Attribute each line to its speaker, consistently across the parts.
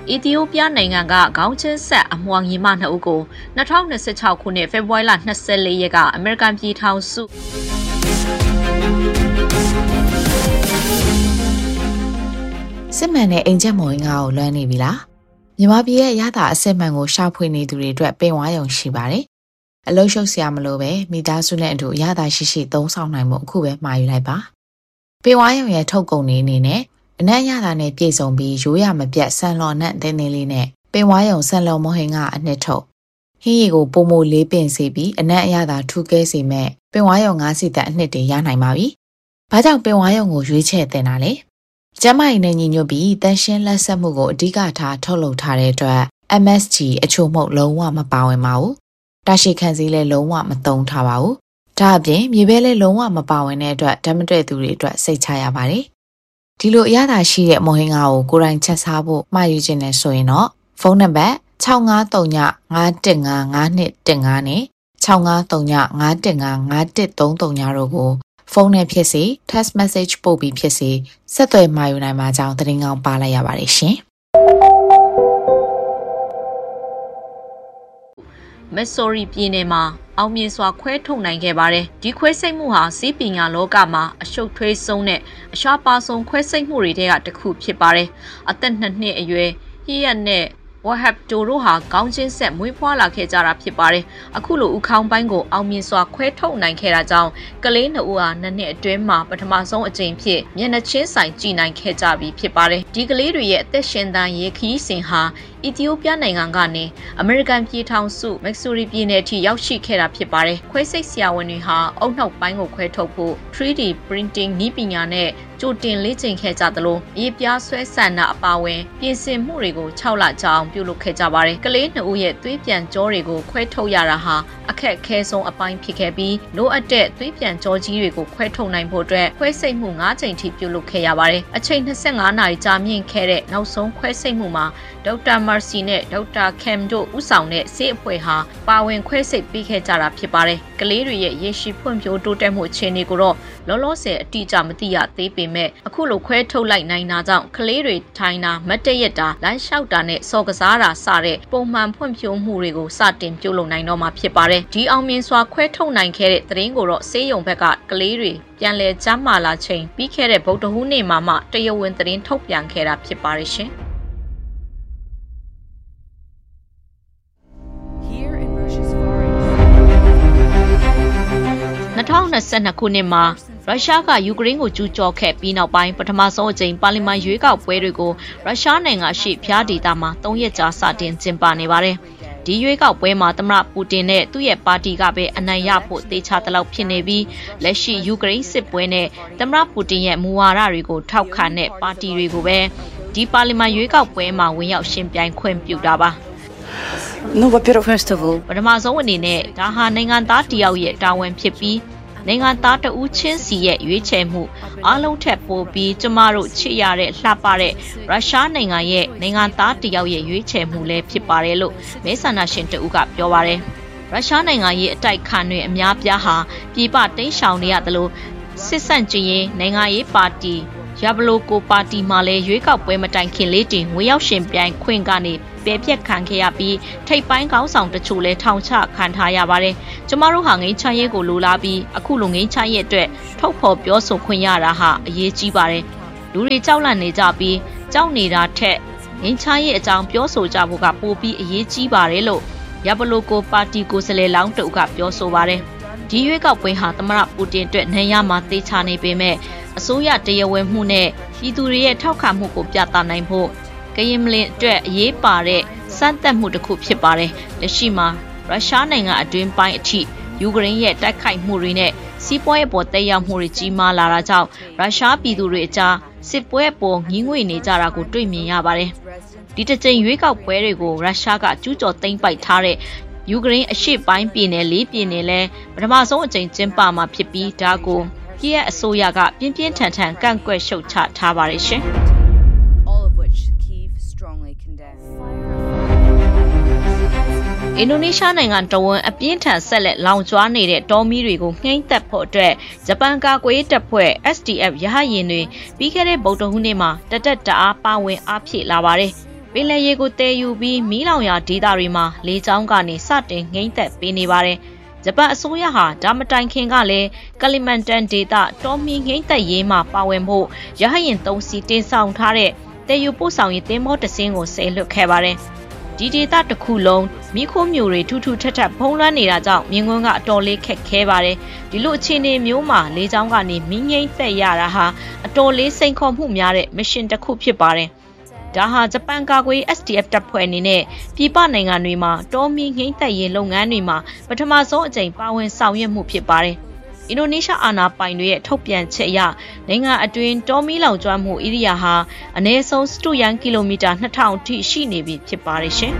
Speaker 1: အီသီယိုးပီးယားနိုင်ငံကခေါင်းချင်းဆက်အမွှာညီမနှစ်ဦးကို2026ခုနှစ်ဖေဖော်ဝါရီလ24ရက်ကအမေရိကန်ပြည်ထောင်စု
Speaker 2: စစ်မှန်တဲ့အိမ်ချက်မော်ငါကိုလွှမ်းနေပြီလားမြန်မာပြည်ရဲ့ရတာအစစ်မှန်ကိုရှာဖွေနေသူတွေအတွက်ပင်ဝါရုံရှိပါတယ်အလုံးရှုပ်စရာမလိုပဲမိသားစုနဲ့အတူရတာရှိရှိသုံးဆောင်နိုင်မှုအခုပဲမှာယူလိုက်ပါပင်ဝါရုံရဲ့ထုတ်ကုန်နေအနေနဲ့အနက်ရတာနဲ့ပြည့်စုံပြီးရိုးရမပြတ်ဆန်လော်နဲ့တင်းတင်းလေးနဲ့ပင်ဝါရုံဆန်လော်မော်ဟင်ကအနှစ်ထုတ်ဟင်းရီကိုပုံမိုလေးပင်စီပြီးအနက်အရတာထူကဲစီမဲ့ပင်ဝါရုံ9စီတက်အနှစ်တွေရနိုင်ပါပြီ။ဘာကြောင့်ပင်ဝါရုံကိုရွေးချယ်တင်တာလဲ။ကျမကြီးနဲ့ညီညွတ်ပြီးတန်ရှင်းလက်ဆက်မှုကိုအဓိကထားထုတ်လုပ်ထားတဲ့အတွက် MSG အချို့မှုလုံးဝမပါဝင်ပါဘူး။တာရှိခံစည်းလည်းလုံးဝမသုံးထားပါဘူး။ဒါအပြင်မြေပဲလည်းလုံးဝမပါဝင်တဲ့အတွက်ဓာတ်မတည့်သူတွေအတွက်စိတ်ချရပါတယ်။ဒီလိုအရသာရှိတဲ့မော်ဟင်ငါကိုကိုယ်တိုင်ချက်စားဖို့မှာယူခြင်းနဲ့ဆိုရင်တော့ဖုန်းနံပါတ်6539515512နဲ့653951553133တို့ကိုဖုန်းနဲ့ဖြစ်စေ text message ပို့ပြီးဖြစ်စေဆက်သွယ်မှာယူနိုင်မှာကြောင်းသတင်းကောင်းပါလိုက်ရပါတယ်ရှင်
Speaker 1: ။မက်ဆိုရီပြည်နယ်မှာအောင်မြင်စွာခွဲထုတ်နိုင်ခဲ့ပါတယ်။ဒီခွဲစိတ်မှုဟာစီးပညာလောကမှာအရှုပ်ထွေးဆုံးနဲ့အရှားပါဆုံးခွဲစိတ်မှုတွေထဲကတစ်ခုဖြစ်ပါတယ်။အသက်2နှစ်အရွယ်ဟီယက်နဲ့ဝဟပ်တိုတို့ဟာခေါင်းချင်းဆက်မွေးဖွားလာခဲ့ကြတာဖြစ်ပါတယ်။အခုလိုဥခေါင်းပိုင်းကိုအောင်မြင်စွာခွဲထုတ်နိုင်ခဲ့တာကြောင့်ကလေး2ဦးဟာ2နှစ်အတွင်းမှာပထမဆုံးအကြိမ်ဖြစ်မျက်နှာချင်းဆိုင်ကြည်နိုင်ခဲ့ကြပြီဖြစ်ပါတယ်။ဒီကလေးတွေရဲ့အသက်ရှင်သန်ရေးခရီးစဉ်ဟာအီသီယိုးပီးယားနိုင်ငံကနေအမေရိကန်ပြည်ထောင်စုမက်ဆိုရီပြည်နယ်အထိရောက်ရှိခဲ့တာဖြစ်ပါတယ်။ခွဲစိတ်ဆရာဝန်တွေဟာအုတ်နှုတ်ပိုင်းကိုခွဲထုတ်ဖို့ 3D printing နည်းပညာနဲ့ကြိုတင်လေ့ကျင့်ခဲ့ကြသလိုအရေးပြားဆွဲဆန်တာအပါအဝင်ပြင်ဆင်မှုတွေကို6လကြာအောင်ပြုလုပ်ခဲ့ကြပါတယ်။ကလေး2ဦးရဲ့သွေးပြန်ကြောတွေကိုခွဲထုတ်ရတာဟာအခက်အခဲဆုံးအပိုင်းဖြစ်ခဲ့ပြီးလိုအပ်တဲ့သွေးပြန်ကြောကြီးတွေကိုခွဲထုတ်နိုင်ဖို့အတွက်ခွဲစိတ်မှု9ကြိမ်ထိပြုလုပ်ခဲ့ရပါတယ်။အချိန်25နာရီကြာမြင့်ခဲ့တဲ့နောက်ဆုံးခွဲစိတ်မှုမှာဒေါက်တာမာစီနဲ့ဒေါက်တာကမ်တို့ဦးဆောင်တဲ့ဆေးအဖွဲ့ဟာပါဝင်ခွဲစိတ်ပေးခဲ့ကြတာဖြစ်ပါတယ်။ကလေးတွေရဲ့ရေရှည်ဖွံ့ဖြိုးတိုးတက်မှုအခြေအနေကိုတော့လောလောဆယ်အတိအကျမသိရသေးပေမဲ့အခုလိုခွဲထုတ်လိုက်နိုင်တာကြောင့်ကလေးတွေထိုင်တာမတ်တရက်တာလမ်းလျှောက်တာနဲ့စော်ကစားတာစတဲ့ပုံမှန်ဖွံ့ဖြိုးမှုတွေကိုစတင်ပြုလုပ်နိုင်တော့မှာဖြစ်ပါတယ်။ဒီအောင်မြင်စွာခွဲထုတ်နိုင်ခဲ့တဲ့သတင်းကိုတော့ဆေးရုံဘက်ကကလေးတွေပြန်လည်ကျန်းမာလာချိန်ပြီးခဲ့တဲ့ဗုဒ္ဓဟူးနေ့မှာမှတရားဝင်သတင်းထုတ်ပြန်ခဲ့တာဖြစ်ပါတယ်ရှင်။2022ခုနှစ်မှာရုရှားကယူကရိန်းကိုကျူးကျော်ခဲ့ပြီးနောက်ပိုင်းပထမဆုံးအကြိမ်ပါလီမန်ရွေးကောက်ပွဲတွေကိုရုရှားနိုင်ငံရှိဖျားဒေသမှာ3ရက်ကြာစတင်ကျင်းပနေပါတယ်။ဒီရွေးကောက်ပွဲမှာသမ္မတပူတင်နဲ့သူ့ရဲ့ပါတီကပဲအနိုင်ရဖို့သေချာသလောက်ဖြစ်နေပြီးလက်ရှိယူကရိန်းစစ်ပွဲနဲ့သမ္မတပူတင်ရဲ့မူဝါဒတွေကိုထောက်ခံတဲ့ပါတီတွေကိုပဲဒီပါလီမန်ရွေးကောက်ပွဲမှာဝင်ရောက်ရှင်ပြိုင်ခွင့်ပြုတာပါ
Speaker 3: во-первых, first of all
Speaker 1: ပထမဆုံးအနေနဲ့ဒါဟာနိုင်ငံသားတယောက်ရဲ့တာဝန်ဖြစ်ပြီးနိုင်ငံသားတဦးချင်းစီရဲ့ရွေးချယ်မှုအားလုံးထက်ပိုပြီးကျမတို့ချစ်ရတဲ့လှပတဲ့ရုရှားနိုင်ငံရဲ့နိုင်ငံသားတယောက်ရဲ့ရွေးချယ်မှုလည်းဖြစ်ပါတယ်လို့မဲဆန္ဒရှင်တဦးကပြောပါတယ်ရုရှားနိုင်ငံရဲ့အတိုက်ခံတွေအများပြားဟာပြည်ပတိမ်းရှောင်နေရသလိုစစ်ဆန့်ကျင်ရေးနိုင်ငံရေးပါတီရဘလိုကိုပါတီမှလည်းရွေးကောက်ပွဲမတိုင်ခင်လေးတင်ဝင်ရောက်ရှင်ပြိုင်ခွင့်ကနေပယ်ပြက်ခံခဲ့ရပြီးထိပ်ပိုင်းကောင်းဆောင်တချို့လည်းထောင်ချခံထားရပါတယ်။ကျမတို့ဟာငိမ်းချမ်းရေးကိုလိုလားပြီးအခုလိုငိမ်းချမ်းရေးအတွက်ထုတ်ဖော်ပြောဆိုခွင့်ရတာဟာအရေးကြီးပါတယ်။လူတွေကြောက်လန့်နေကြပြီးကြောက်နေတာထက်ငိမ်းချမ်းရေးအကြောင်းပြောဆိုကြဖို့ကပိုပြီးအရေးကြီးပါတယ်လို့ရဘလိုကိုပါတီကိုယ်စားလှယ်လောင်းတဦးကပြောဆိုပါတယ်။ဒီရွေးကောက်ပွဲဟာသမ္မတပူတင်အတွက်နိုင်ရမှာသေချာနေပေမဲ့အစိုးရတရားဝင်မှုနဲ့ပြည်သူတွေရဲ့ထောက်ခံမှုကိုပြသနိုင်ဖို့ကရင်မလင်အတွက်အရေးပါတဲ့စမ်းသပ်မှုတစ်ခုဖြစ်ပါတယ်။လက်ရှိမှာရုရှားနိုင်ငံအတွင်းပိုင်းအထိယူကရိန်းရဲ့တိုက်ခိုက်မှုတွေနဲ့စီးပွားရေးပေါ်သက်ရောက်မှုတွေကြီးမားလာတာကြောင့်ရုရှားပြည်သူတွေအကြားစစ်ပွဲပေါ်ငြင်းငွေနေကြတာကိုတွေ့မြင်ရပါတယ်။ဒီတစ်ကြိမ်ရွေးကောက်ပွဲတွေကိုရုရှားကကျူးကျော်သိမ်းပိုက်ထားတဲ့ယူကရိန်းအရှေ့ပိုင်းပြည်နယ်၄ပြည်နယ်လဲပထမဆုံးအကြိမ်ကျင်းပမှာဖြစ်ပြီးဒါကိုကီယက်အစိုးရကပြင်းပြင်းထန်ထန်ကန့်ကွက်ရှုတ်ချထားပါတယ်ရှင်။အင်ဒိုနီးရှားနိုင်ငံတဝန်းအပြင်းထန်ဆက်လက်လောင်ကျွမ်းနေတဲ့တောမီးတွေကိုနှိမ့်သက်ဖို့အတွက်ဂျပန်ကာကွယ်ရေးတပ်ဖွဲ့ SDF ရဟတ်ယာဉ်တွေပြီးခဲ့တဲ့ဗုဒ္ဓဟူးနေ့မှာတအားပါဝင်အားဖြည့်လာပါတယ်။ပင်လယ်ရေကိုတည်ယူပြီးမီးလောင်ရာဒေသတွေမှာလေကြောင်းကနေစတင်ငိမ့်သက်ပေးနေပါတယ်ဂျပန်အစိုးရဟာဒါမတိုင်ခင်ကလည်းကလီမန်တန်ဒေသတောမီငိမ့်သက်ရေးမှာပါဝင်ဖို့ရဟရင်3စီတင်ဆောင်ထားတဲ့တည်ယူပို့ဆောင်ရေးသင်္ဘောတစ်စင်းကိုဆယ်လွတ်ခဲ့ပါတယ်ဒီဒေသတစ်ခုလုံးမိခိုးမျိုးတွေထူးထူးထပ်ထပ်ဖုံးလွှမ်းနေတာကြောင့်မြင်းကွန်းကအတော်လေးခက်ခဲပါတယ်ဒီလိုအခြေအနေမျိုးမှာလေကြောင်းကနေမီးငိမ့်သက်ရတာဟာအတော်လေးစိန်ခေါ်မှုများတဲ့မစ်ရှင်တစ်ခုဖြစ်ပါတယ်ဒါဟာဂျပန်ကာကွယ် SDF တပ်ဖွဲ့အနေနဲ့ပြည်ပနိုင်ငံတွေမှာတောမီငိမ့်သက်ရေးလုပ်ငန်းတွေမှာပထမဆုံးအကြိမ်ပါဝင်ဆောင်ရွက်မှုဖြစ်ပါတယ်အင်ဒိုနီးရှားအာဏာပိုင်တွေရဲ့ထုတ်ပြန်ချက်အရနိုင်ငံအတွင်းတောမီလောင်ကျွမ်းမှုဧရိယာဟာအနည်းဆုံးစတုရန်ကီလိုမီတာ2000အထိရှိနေပြီဖြစ်ပါတယ်ရှင်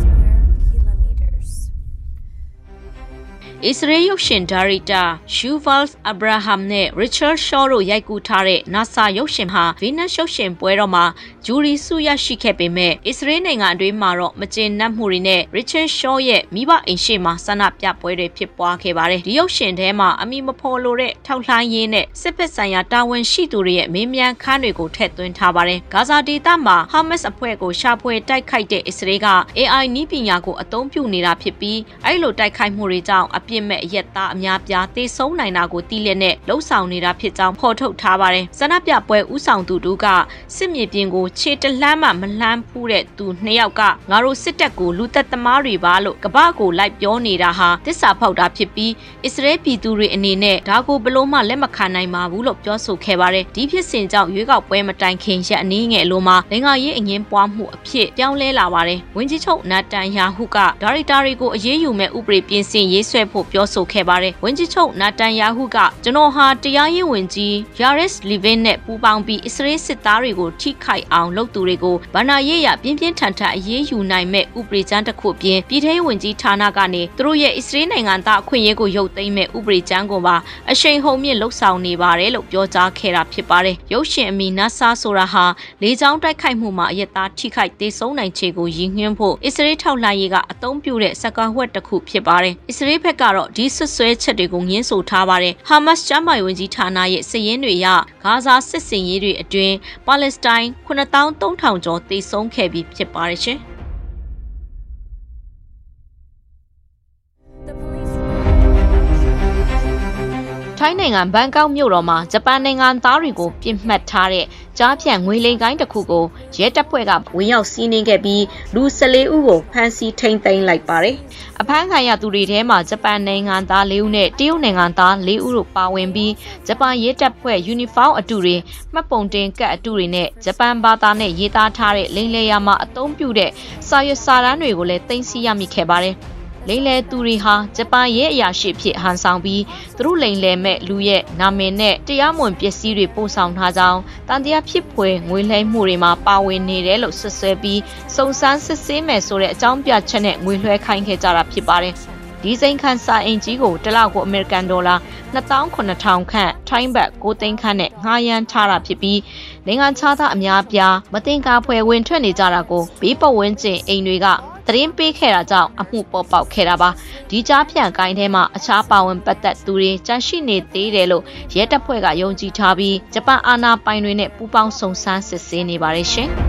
Speaker 1: အစ္စရေးရုပ်ရှင်ဒါရိုက်တာရှူဗားအဗရာဟမ်နဲ့ရစ်ချာရှော့တို့ရိုက်ကူးထားတဲ့ NASA ရုပ်ရှင်ဟာဗီနက်ရုပ်ရှင်ပွဲတော်မှာဂျူရီဆုရရှိခဲ့ပေမဲ့အစ္စရေးနိုင်ငံအတွင်းမှာတော့မကျေနပ်မှုတွေနဲ့ရစ်ချာရှော့ရဲ့မိဘအိမ်ရှိမှာဆန္ဒပြပွဲတွေဖြစ်ပွားခဲ့ပါတယ်ဒီရုပ်ရှင်ထဲမှာအမိမဖော်လို့တဲ့ထောက်လှမ်းရေးနဲ့စစ်ဖက်ဆိုင်ရာတာဝန်ရှိသူတွေရဲ့မေးမြန်းခန်းတွေကိုထည့်သွင်းထားပါတယ်ဂါဇာဒေသမှာဟာမတ်စ်အဖွဲ့ကိုရှာဖွေတိုက်ခိုက်တဲ့အစ္စရေးက AI နည်းပညာကိုအသုံးပြုနေတာဖြစ်ပြီးအဲ့လိုတိုက်ခိုက်မှုတွေကြောင့်အပြစ်မဲ့အရက်သားအများပြားသေဆုံးနိုင်တာကိုသိလက်နဲ့လှုပ်ဆောင်နေတာဖြစ်ကြောင်းဖော်ထုတ်ထားပါတယ်ဆန္ဒပြပွဲဥဆောင်သူတို့ကစစ်မြေပြင်ကိုခြေတလှမ်းမှမလှမ်းဖူးတဲ့သူ2ယောက်ကငါတို့စစ်တပ်ကိုလူသက်သမားတွေပါလို့ကပ္ပကိုလိုက်ပြောနေတာဟာတစ္ဆာဖောက်တာဖြစ်ပြီးအစ္စရေးပြည်သူတွေအနေနဲ့ဒါကိုဘလို့မှလက်မခံနိုင်ပါဘူးလို့ပြောဆိုခဲ့ပါတယ်ဒီဖြစ်စဉ်ကြောင့်ရွေးကောက်ပွဲမတိုင်ခင်ရက်အနည်းငယ်လိုမှာနိုင်ငံရေးအငင်းပွားမှုအဖြစ်ပြောင်းလဲလာပါတယ်ဝန်ကြီးချုပ်နာတန်ယာဟုကဒါရိုက်တာတွေကိုအရေးယူမဲ့ဥပဒေပြင်ဆင်ရေးဆွဲဖို့ပြောဆိုခဲ့ပါတယ်ဝန်ကြီးချုပ်နာတန်ယာဟုကကျွန်တော်ဟာတရားရေးဝန်ကြီးယာရက်စ်လီဗင်နဲ့ပူးပေါင်းပြီးအစ္စရေးစစ်သားတွေကိုထိခိုက်အောင်လုပ်သူတွေကိုဗဏ္ဍာရေးရပြင်းပြင်းထန်ထန်အရေးယူနိုင်မဲ့ဥပဒေကြမ်းတစ်ခုပြင်ပြည်ထောင်ဝန်ကြီးဌာနကနေသူတို့ရဲ့အစ္စရေးနိုင်ငံသားအခွင့်အရေးကိုရုပ်သိမ်းမဲ့ဥပဒေကြမ်းကိုပါအရှိန်ဟုန်မြင့်လှုပ်ဆောင်နေပါတယ်လို့ပြောကြားခဲ့တာဖြစ်ပါတယ်ရုပ်ရှင်အမီနာဆာဆိုတာဟာလေကြောင်းတိုက်ခိုက်မှုမှာအရက်သားထိခိုက်သေဆုံးနိုင်ခြေကိုရည်ညွှန်းဖို့အစ္စရေးထောက်လှမ်းရေးကအသုံးပြုတဲ့စကားဝတ်တစ်ခုဖြစ်ပါတယ်အစ္စရေးဘက်ကတော့ဒီဆွဆွဲချက်တွေကိုငင်းဆိုထားပါတယ်ဟာမတ်စ်ကျမ်းမာရေးဝန်ကြီးဌာနရဲ့စည်ရင်းတွေအရဂါဇာစစ်စင်ရေးတွေအတွင်းပါလက်စတိုင်း9300ကျော်သေဆုံးခဲ့ပြီးဖြစ်ပါတယ်ရှင်ထိုင်းနိုင်ငံဘန်ကောက်မြို့တော်မှာဂျပန်နိုင်ငံသားတွေကိုပြစ်မှတ်ထားတဲ့ကြားဖြန့်ငွေလိမ်ကိုင်းတစ်ခုကိုရဲတပ်ဖွဲ့ကဝင်ရောက်စီးနင်းခဲ့ပြီးလူ14ဦးကိုဖမ်းဆီးထိန်းသိမ်းလိုက်ပါတယ်။အဖမ်းခံရသူတွေထဲမှာဂျပန်နိုင်ငံသား4ဦးနဲ့တရုတ်နိုင်ငံသား4ဦးတို့ပါဝင်ပြီးဂျပန်ရဲတပ်ဖွဲ့ယူနီဖောင်းအတူတွေမှတ်ပုံတင်ကတ်အတူတွေနဲ့ဂျပန်ဘာသာနဲ့ရေးသားထားတဲ့လိမ်လည်ရာမှာအသုံးပြုတဲ့စာရွက်စာတမ်းတွေကိုလည်းသိမ်းဆည်းရမိခဲ့ပါတယ်။လိမ်လည်သူတွေဟာဂျပန်ရဲ့အရာရှိဖြစ်ဟန်ဆောင်ပြီးသူတို့လိမ်လည်မဲ့လူရဲ့နာမည်နဲ့တရားမဝင်ပစ္စည်းတွေပို့ဆောင်ထားကြောင်းတန်တရားဖြစ်ဖွယ်ငွေလိမ်မှုတွေမှာပါဝင်နေတယ်လို့ဆွဆွဲပြီးစုံစမ်းစစ်ဆေးမယ်ဆိုတဲ့အကြောင်းပြချက်နဲ့ငွေလွှဲခိုင်းခဲ့ကြတာဖြစ်ပါတယ်။ဒီစိန်ခန်းစာအင်ကြီးကိုတစ်လကိုအမေရိကန်ဒေါ်လာ2,900ခန့်ထိုင်းဘတ်9သိန်းခန့်နဲ့ငှားရမ်းထားတာဖြစ်ပြီးနိုင်ငံခြားသားအများပြားမတင်ကားဖွယ်ဝင်ထွက်နေကြတာကိုဘေးပတ်ဝန်းကျင်အိမ်တွေကသတင်းပေးခဲ့တာကြောင့်အမှုပေါ်ပေါက်ခဲ့တာပါဒီကြားဖြန့်ကိုင်းထဲမှာအခြားပါဝင်ပတ်သက်သူတွေကြန့်ရှိနေသေးတယ်လို့ရဲတပ်ဖွဲ့ကယုံကြည်ထားပြီးဂျပန်အာဏာပိုင်တွေနဲ့ပူးပေါင်းစုံစမ်းစစ်ဆေးနေပါတယ်ရှင်